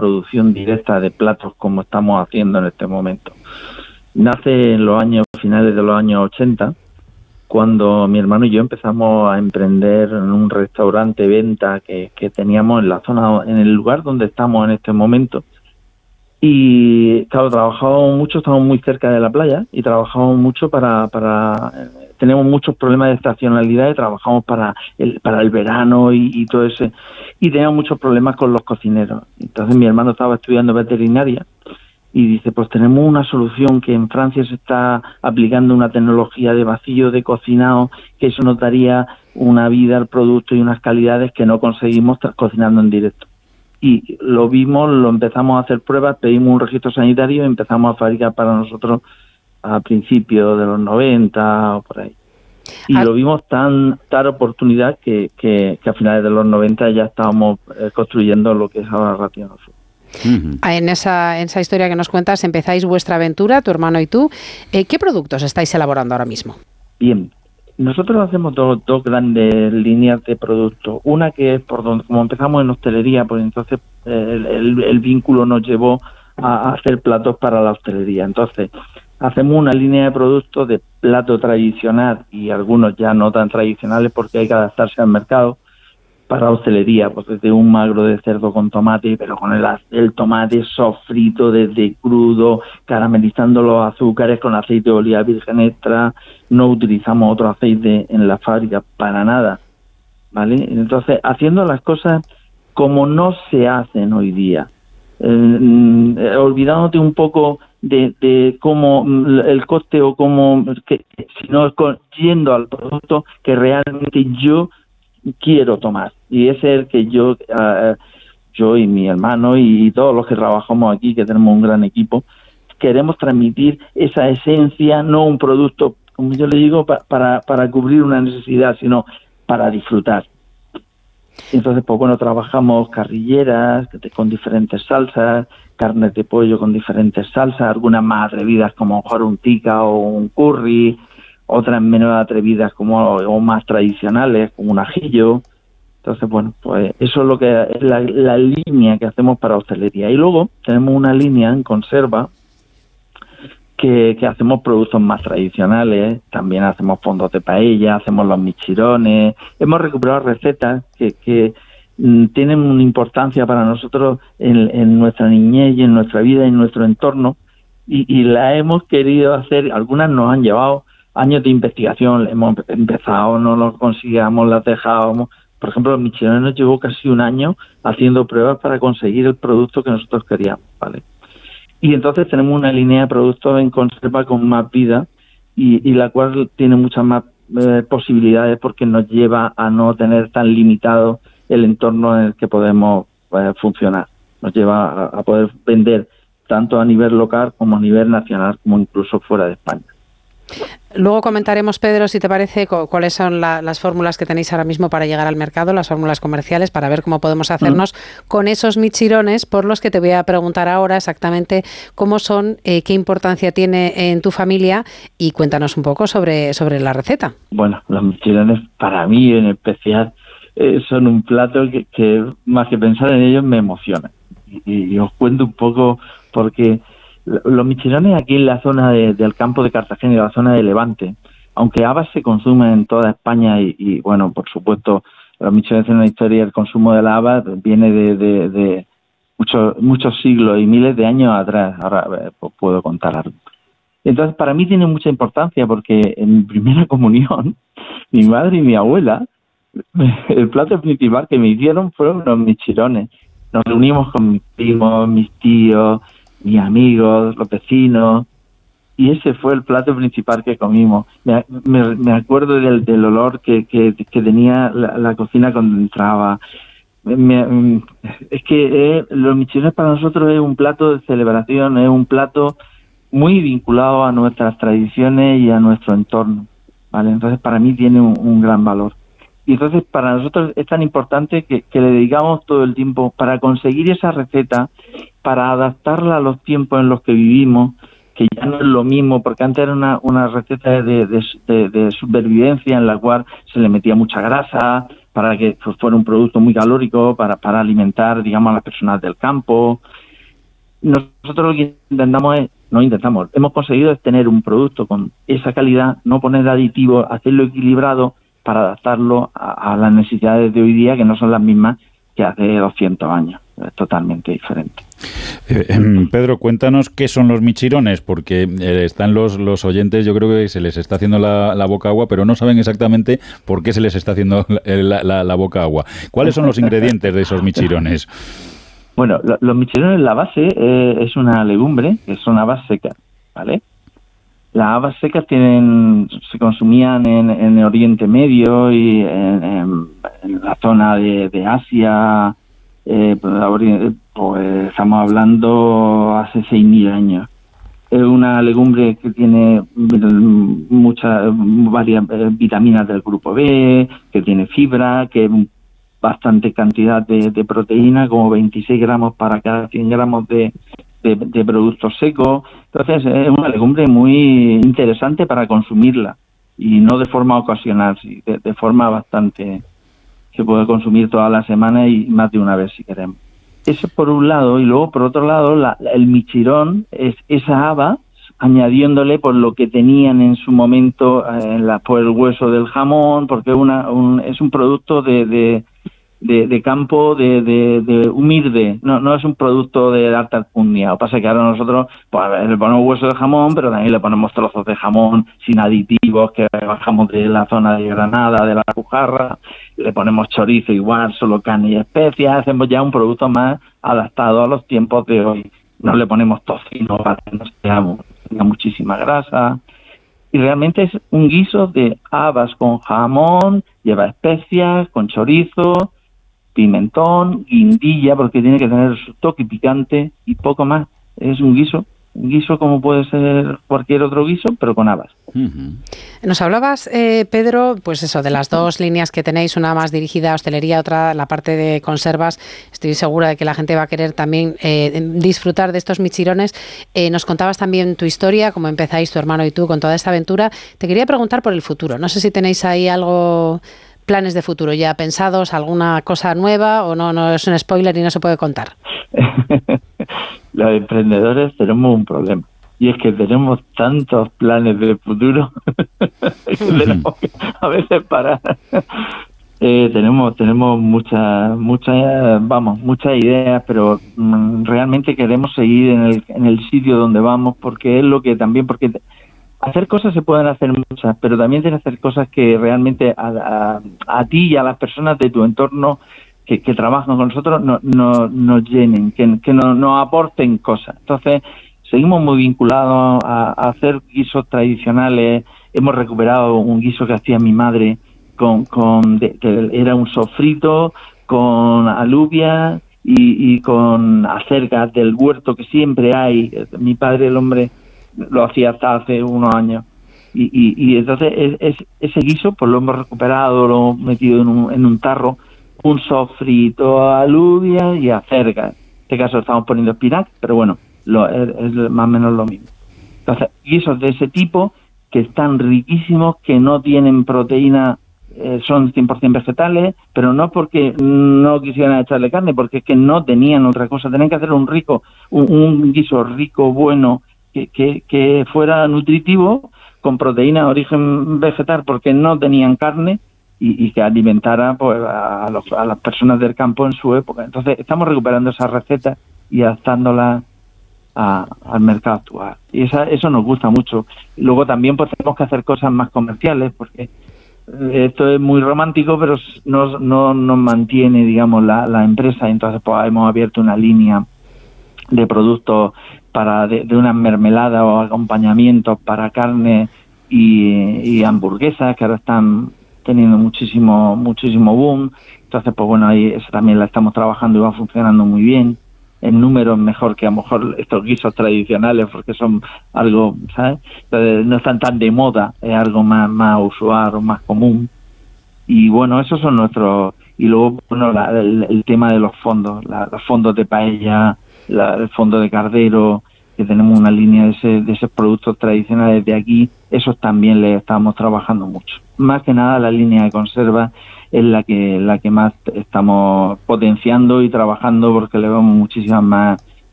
producción directa de platos como estamos haciendo en este momento. Nace en los años finales de los años 80, cuando mi hermano y yo empezamos a emprender en un restaurante venta que teníamos en la zona, en el lugar donde estamos en este momento. Y claro, trabajamos mucho, estamos muy cerca de la playa y trabajamos mucho tenemos muchos problemas de estacionalidad y trabajamos para el verano y todo ese, y teníamos muchos problemas con los cocineros. Entonces mi hermano estaba estudiando veterinaria y dice, pues tenemos una solución que en Francia se está aplicando una tecnología de vacío de cocinado, que eso nos daría una vida al producto y unas calidades que no conseguimos cocinando en directo. Y lo vimos, lo empezamos a hacer pruebas, pedimos un registro sanitario y empezamos a fabricar para nosotros a principios de los 90 o por ahí. Y lo vimos tan oportunidad que a finales de los 90 ya estábamos construyendo lo que es ahora Rational Food. En esa historia que nos cuentas, empezáis vuestra aventura, tu hermano y tú. ¿Qué productos estáis elaborando ahora mismo? Bien, nosotros hacemos dos grandes líneas de productos. Una que es por donde, como empezamos en hostelería, pues entonces el vínculo nos llevó a hacer platos para la hostelería. Entonces, hacemos una línea de productos de plato tradicional y algunos ya no tan tradicionales porque hay que adaptarse al mercado. Para hostelería, pues desde un magro de cerdo con tomate, pero con el tomate sofrito desde crudo, caramelizando los azúcares con aceite de oliva virgen extra, no utilizamos otro aceite en la fábrica para nada, ¿vale? Entonces, haciendo las cosas como no se hacen hoy día, olvidándote un poco de cómo el coste o cómo, sino yendo al producto que realmente yo quiero tomar, y ese es el que yo y mi hermano y todos los que trabajamos aquí, que tenemos un gran equipo, queremos transmitir esa esencia, no un producto, como yo le digo, para cubrir una necesidad, sino para disfrutar. Entonces, pues bueno, trabajamos carrilleras con diferentes salsas, carnes de pollo con diferentes salsas, algunas más atrevidas como a lo mejor un tikka o un curry, otras menos atrevidas o más tradicionales como un ajillo. Entonces, bueno, pues eso es lo que es la línea que hacemos para hostelería. Y luego tenemos una línea en conserva que hacemos productos más tradicionales, también hacemos fondos de paella, hacemos los michirones, hemos recuperado recetas que tienen una importancia para nosotros en nuestra niñez y en nuestra vida y en nuestro entorno, y la hemos querido hacer. Algunas nos han llevado años de investigación, hemos empezado, no lo conseguíamos, las dejábamos. Por ejemplo, los michirones nos llevó casi un año haciendo pruebas para conseguir el producto que nosotros queríamos, ¿vale? Y entonces tenemos una línea de productos en conserva con más vida y la cual tiene muchas más posibilidades porque nos lleva a no tener tan limitado el entorno en el que podemos funcionar. Nos lleva a poder vender tanto a nivel local como a nivel nacional, como incluso fuera de España. Luego comentaremos, Pedro, si te parece, cuáles son las fórmulas que tenéis ahora mismo para llegar al mercado, las fórmulas comerciales, para ver cómo podemos hacernos con esos michirones, por los que te voy a preguntar ahora exactamente cómo son, qué importancia tiene en tu familia, y cuéntanos un poco sobre la receta. Bueno, los michirones para mí en especial son un plato que más que pensar en ellos me emociona. Y os cuento un poco porque los michirones aquí en la zona del campo de Cartagena y la zona de Levante, aunque habas se consumen en toda España y bueno, por supuesto, los michirones tienen una historia, el consumo de la haba viene de muchos siglos y miles de años atrás. Ahora puedo contar algo. Entonces, para mí tiene mucha importancia porque en mi primera comunión, mi madre y mi abuela, el plato principal que me hicieron fueron los michirones. Nos reunimos con mis primos, mis tíos, mis amigos, los vecinos, y ese fue el plato principal que comimos. Me acuerdo del olor que tenía la cocina cuando entraba. Es que los michirones para nosotros es un plato de celebración, es un plato muy vinculado a nuestras tradiciones y a nuestro entorno, ¿vale? Entonces para mí tiene un gran valor. Y entonces para nosotros es tan importante que le dedicamos todo el tiempo para conseguir esa receta, para adaptarla a los tiempos en los que vivimos, que ya no es lo mismo, porque antes era una receta de supervivencia en la cual se le metía mucha grasa, para que fuera un producto muy calórico, para alimentar, digamos, a las personas del campo. Nosotros lo que hemos conseguido es tener un producto con esa calidad, no poner aditivos, hacerlo equilibrado para adaptarlo a las necesidades de hoy día, que no son las mismas que hace 200 años. Es totalmente diferente. Pedro, cuéntanos qué son los michirones, porque están los oyentes, yo creo que se les está haciendo la boca agua, pero no saben exactamente por qué se les está haciendo la boca agua. ¿Cuáles son los ingredientes de esos michirones? Bueno, los michirones, la base es una legumbre, que son habas secas, ¿vale? Las habas secas se consumían en el Oriente Medio y en la zona de Asia. Pues estamos hablando hace 6.000 años. Es una legumbre que tiene varias vitaminas del grupo B, que tiene fibra, que bastante cantidad de proteína, como 26 gramos para cada 100 gramos de productos secos. Entonces es una legumbre muy interesante para consumirla, y no de forma ocasional, sí, de forma bastante, se puede consumir toda la semana y más de una vez si queremos. Eso por un lado, y luego por otro lado el michirón es esa haba añadiéndole por lo que tenían en su momento por el hueso del jamón, porque es un producto de campo de humilde, no es un producto de alta alcurnia. Lo que pasa es que ahora nosotros le ponemos hueso de jamón, pero también le ponemos trozos de jamón sin aditivos que bajamos de la zona de Granada, de la Alpujarra, le ponemos chorizo igual, solo carne y especias, hacemos ya un producto más adaptado a los tiempos de hoy. No le ponemos tocino para que no tenga muchísima grasa. Y realmente es un guiso de habas con jamón, lleva especias, con chorizo, pimentón, guindilla, porque tiene que tener su toque picante y poco más. Es un guiso como puede ser cualquier otro guiso, pero con habas. Uh-huh. Nos hablabas, Pedro, pues eso, de las dos líneas que tenéis, una más dirigida a hostelería, otra la parte de conservas. Estoy segura de que la gente va a querer también disfrutar de estos michirones. Nos contabas también tu historia, cómo empezáis tu hermano y tú con toda esta aventura. Te quería preguntar por el futuro. No sé si tenéis ahí planes de futuro ya pensados, alguna cosa nueva, o no es un spoiler y no se puede contar. Los emprendedores tenemos un problema, y es que tenemos tantos planes de futuro que tenemos que a veces parar. Tenemos muchas ideas, pero realmente queremos seguir en el sitio donde vamos, porque es lo que también, porque hacer cosas se pueden hacer muchas, pero también tienes que hacer cosas que realmente a ti y a las personas de tu entorno que trabajan con nosotros nos llenen, que nos aporten cosas. Entonces, seguimos muy vinculados a hacer guisos tradicionales. Hemos recuperado un guiso que hacía mi madre, que era un sofrito con alubias y con acelgas del huerto que siempre hay. Mi padre, el hombre, lo hacía hasta hace unos años. Y entonces ese guiso pues lo hemos recuperado, lo hemos metido en un tarro, un sofrito, alubias y acelgas. En este caso estamos poniendo espinac, pero bueno, es más o menos lo mismo. Entonces, guisos de ese tipo que están riquísimos, que no tienen proteína, son 100% vegetales, pero no porque no quisieran echarle carne, porque es que no tenían otra cosa. Tenían que hacer un guiso rico, bueno, que fuera nutritivo, con proteína de origen vegetal, porque no tenían carne, y que alimentara pues a las personas del campo en su época. Entonces estamos recuperando esas recetas y adaptándolas al mercado actual, y eso nos gusta mucho. Y luego también pues tenemos que hacer cosas más comerciales, porque esto es muy romántico, pero no nos mantiene, digamos, la empresa. Entonces pues hemos abierto una línea de productos de unas mermeladas o acompañamientos para carne y hamburguesas, que ahora están teniendo muchísimo boom. Entonces pues bueno, ahí eso también la estamos trabajando y va funcionando muy bien. El número es mejor que a lo mejor estos guisos tradicionales, porque son algo, ¿sabes? Entonces no están tan de moda, es algo más usual o más común. Y bueno, esos son nuestros. Y luego bueno, el tema de los fondos, los fondos de paella, el fondo de cardero, que tenemos una línea de esos productos tradicionales de aquí, esos también le estamos trabajando mucho. Más que nada la línea de conserva es la que más estamos potenciando y trabajando porque le vemos muchísimas más